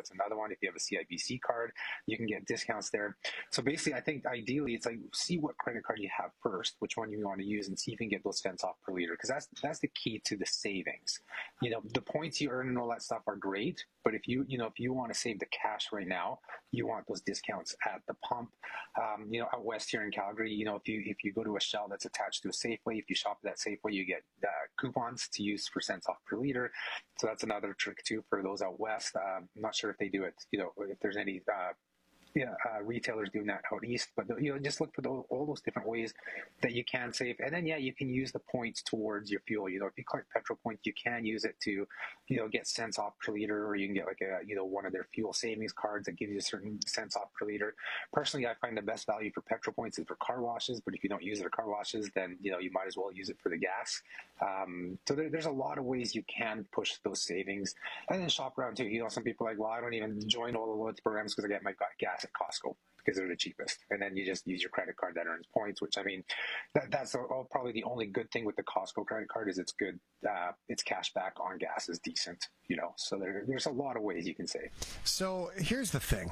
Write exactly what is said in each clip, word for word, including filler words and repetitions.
That's another one. If you have a C I B C card, you can get discounts there. So basically, I think ideally it's like see what credit card you have first, which one you want to use, and see if you can get those cents off per liter, because that's that's the key to the savings. You know, the points you earn and all that stuff are great, but if you you know if you want to save the cash right now, you want those discounts at the pump. Um, you know, out west here in Calgary, you know, if you if you go to a Shell that's attached to a Safeway, if you shop at that Safeway, you get uh, coupons to use for cents off per liter. So that's another trick too for those out west. Uh, I'm not sure if they do it, you know, if there's any uh, yeah, uh, retailers doing that out east, but you know, just look for those, all those different ways that you can save. And then, yeah, you can use the points towards your fuel. You know, if you collect petrol points, you can use it to, you know, get cents off per liter, or you can get like a, you know, one of their fuel savings cards that gives you a certain cents off per liter. Personally, I find the best value for petrol points is for car washes, but if you don't use it for car washes, then, you know, you might as well use it for the gas. Um, so there, there's a lot of ways you can push those savings, and then shop around too. You know, some people are like, well, I don't even join all the loyalty programs because I get my gas at Costco because they're the cheapest, and then you just use your credit card that earns points, which I mean that, that's all, probably the only good thing with the Costco credit card is it's good, uh, its cash back on gas is decent, you know, so there, there's a lot of ways you can save. So here's the thing,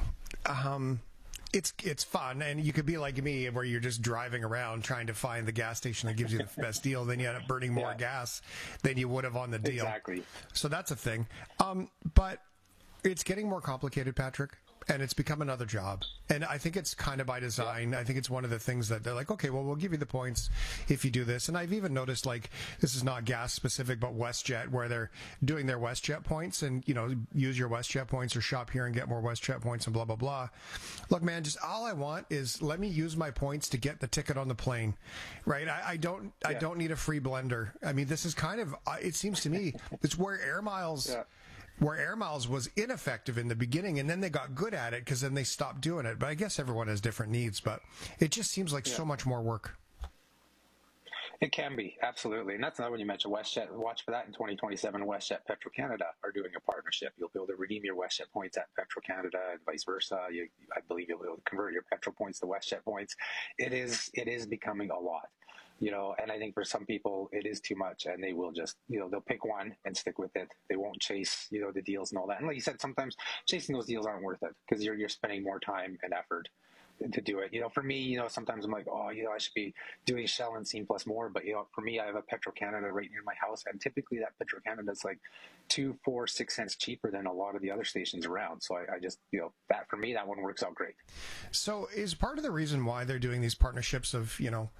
um It's it's fun, and you could be like me where you're just driving around trying to find the gas station that gives you the best deal. Then you end up burning more yeah. gas than you would have on the deal. Exactly. So that's a thing. Um, but it's getting more complicated, Patrick. And it's become another job. And I think it's kind of by design. I think it's one of the things that they're like, okay, well, we'll give you the points if you do this. And I've even noticed, like, this is not gas specific, but WestJet, where they're doing their WestJet points and, you know, use your WestJet points or shop here and get more WestJet points and blah, blah, blah. Look, man, just all I want is let me use my points to get the ticket on the plane, right? I, I don't yeah. I don't need a free blender. I mean, this is kind of, it seems to me, it's where Air Miles... Yeah. where Air Miles was ineffective in the beginning, and then they got good at it because then they stopped doing it. But I guess everyone has different needs, but it just seems like yeah. so much more work. It can be, absolutely. And that's another one you mentioned, WestJet. Watch for that in twenty twenty-seven. WestJet, Petro-Canada are doing a partnership. You'll be able to redeem your WestJet points at Petro-Canada and vice versa. You, I believe you'll be able to convert your Petro points to WestJet points. It is, it is becoming a lot. You know, and I think for some people it is too much, and they will just, you know, they'll pick one and stick with it. They won't chase, you know, the deals and all that. And like you said, sometimes chasing those deals aren't worth it because you're you're spending more time and effort to do it. You know, for me, you know, sometimes I'm like, oh, you know, I should be doing Shell and Scene Plus more. But, you know, for me, I have a Petro-Canada right near my house. And typically that Petro-Canada is like two, four, six cents cheaper than a lot of the other stations around. So I, I just, you know, that for me, that one works out great. So is part of the reason why they're doing these partnerships of, you know,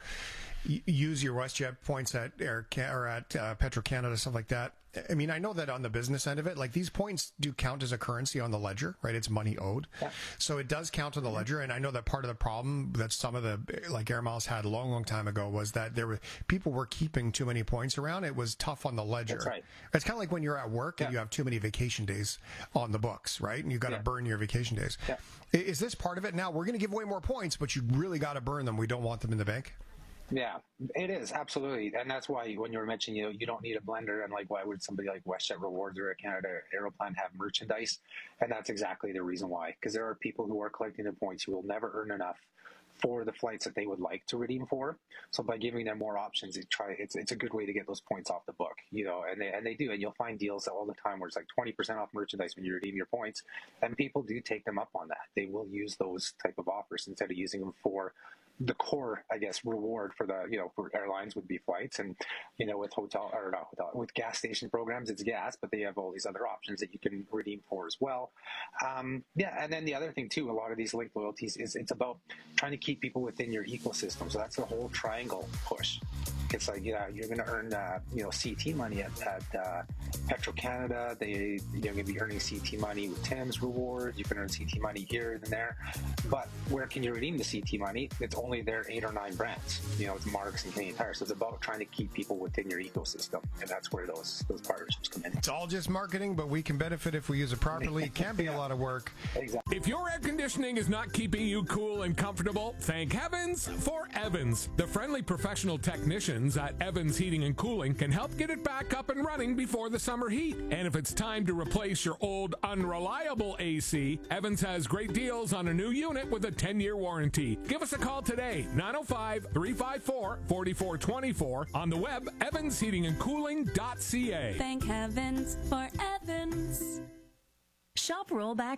use your WestJet points at Air or at uh, Petro-Canada, stuff like that. I mean, I know that on the business end of it, like these points do count as a currency on the ledger, right? It's money owed. Yeah. So it does count on the ledger. And I know that part of the problem that some of the, like Air Miles had a long, long time ago was that there were, people were keeping too many points around. It was tough on the ledger. That's right. It's kind of like when you're at work yeah. and you have too many vacation days on the books, right? And you've got to yeah. burn your vacation days. Yeah. Is this part of it now? We're going to give away more points, but you really got to burn them. We don't want them in the bank. Yeah, it is, absolutely. And that's why when you were mentioning, you know, you don't need a blender, and like, why would somebody like WestJet Rewards or a Canada Aeroplan have merchandise? And that's exactly the reason why, because there are people who are collecting the points who will never earn enough for the flights that they would like to redeem for. So by giving them more options, it try it's it's a good way to get those points off the book, you know, and they and they do, and you'll find deals all the time where it's like twenty percent off merchandise when you redeem your points, and people do take them up on that. They will use those type of offers instead of using them for the core, I guess, reward for the, you know, for airlines would be flights. And, you know, with hotel or not hotel, with gas station programs, it's gas, but they have all these other options that you can redeem for as well. Um, yeah. And then the other thing too, a lot of these linked loyalties is it's about trying to keep people within your ecosystem. So that's the whole triangle push. It's like, you know, you're going to earn, uh, you know, C T money at, at uh, Petro-Canada. They, you're going to be earning C T money with Tim's rewards. You can earn C T money here and there. But where can you redeem the C T money? It's only their eight or nine brands. You know, it's Marks and Canadian Tire. So it's about trying to keep people within your ecosystem. And that's where those those partnerships come in. It's all just marketing, but we can benefit if we use it properly. It can be yeah. a lot of work. Exactly. If your air conditioning is not keeping you cool and comfortable, thank heavens for Evans. The friendly professional technicians at Evans Heating and Cooling can help get it back up and running before the summer heat. And if it's time to replace your old unreliable A C, Evans has great deals on a new unit with a ten-year warranty. Give us a call today, nine oh five, three five four, four four two four, on the web, evans heating and cooling dot c a. Thank heavens for Evans. Shop rollback